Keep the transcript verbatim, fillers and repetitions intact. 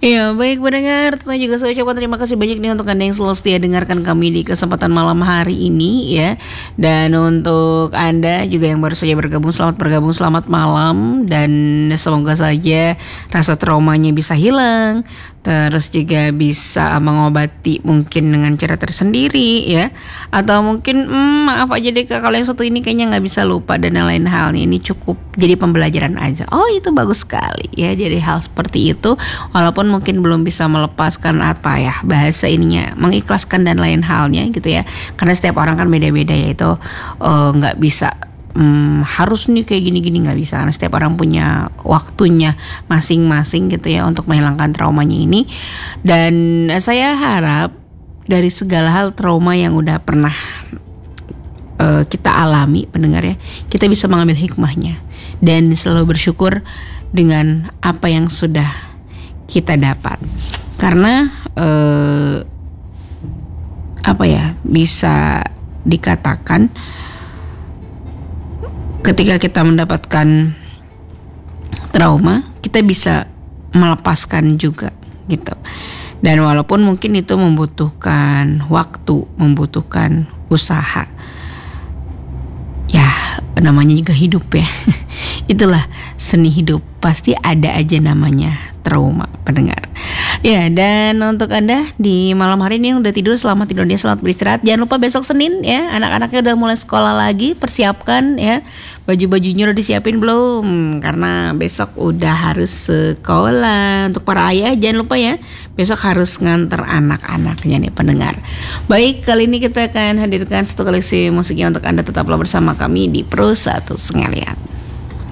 Ya, baik pendengar, tentunya juga saya ucapkan terima kasih banyak nih untuk Anda yang selalu setia dengarkan kami di kesempatan malam hari ini ya. Dan untuk Anda juga yang baru saja bergabung, selamat bergabung, selamat malam. Dan semoga saja rasa traumanya bisa hilang, terus juga bisa mengobati mungkin dengan cara tersendiri ya. Atau mungkin hmm, maaf aja deh kalau yang satu ini kayaknya gak bisa lupa dan lain hal nih. Ini cukup jadi pembelajaran aja. Oh itu bagus sekali ya, jadi hal seperti itu. Walaupun mungkin belum bisa melepaskan apa ya bahasa ininya, mengikhlaskan dan lain halnya gitu ya, karena setiap orang kan beda-beda ya, itu nggak uh, bisa um, harus nih kayak gini-gini, nggak bisa, karena setiap orang punya waktunya masing-masing gitu ya untuk menghilangkan traumanya ini. Dan saya harap dari segala hal trauma yang udah pernah uh, kita alami pendengar ya, kita bisa mengambil hikmahnya dan selalu bersyukur dengan apa yang sudah kita dapat, karena eh, apa ya, bisa dikatakan ketika kita mendapatkan trauma kita bisa melepaskan juga gitu. Dan walaupun mungkin itu membutuhkan waktu, membutuhkan usaha, ya namanya juga hidup ya. Itulah seni hidup, pasti ada aja namanya trauma pendengar. Ya, dan untuk Anda di malam hari ini udah tidur, selamat tidur dia, selamat beristirahat. Jangan lupa besok Senin ya, anak-anaknya udah mulai sekolah lagi, persiapkan ya. Baju-bajunya udah disiapin belum? Karena besok udah harus sekolah. Untuk para ayah jangan lupa ya, besok harus nganter anak-anaknya nih pendengar. Baik, kali ini kita akan hadirkan satu koleksi musiknya untuk Anda, tetaplah bersama kami di Pro Satu Sengeliat.